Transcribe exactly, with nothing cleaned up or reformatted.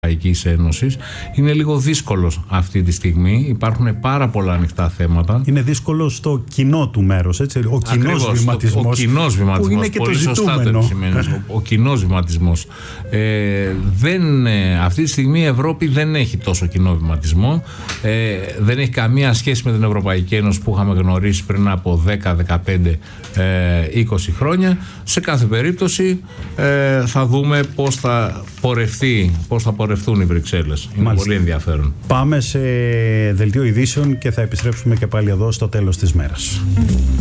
Ευρωπαϊκής Ένωσης. Είναι λίγο δύσκολος αυτή τη στιγμή. Υπάρχουν πάρα πολλά ανοιχτά θέματα. Είναι δύσκολο στο κοινό του μέρος, έτσι. Ο κοινός βηματισμός. Ο κοινός βηματισμός. Που είναι και πολύ το ζητούμενο. Ο, ο κοινός βηματισμός. Ε, δεν, αυτή τη στιγμή η Ευρώπη δεν έχει τόσο κοινό βηματισμό. Ε, δεν έχει καμία σχέση με την Ευρωπαϊκή Ένωση που είχαμε γνωρίσει πριν από δέκα, δεκαπέντε, είκοσι χρόνια. Σε κάθε περίπτωση ε, θα δούμε πώς θα πορευτεί, πώς θα πορευτούν οι Βρυξέλλες. Είναι Μάλιστα. πολύ ενδιαφέρον. Πάμε σε δελτίο ειδήσεων και θα επιστρέψουμε και πάλι εδώ στο τέλος της μέρας.